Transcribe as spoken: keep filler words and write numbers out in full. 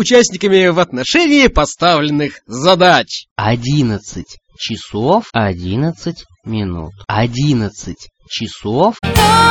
участниками в отношении поставленных задач. Одиннадцать часов одиннадцать минут. Одиннадцать часов...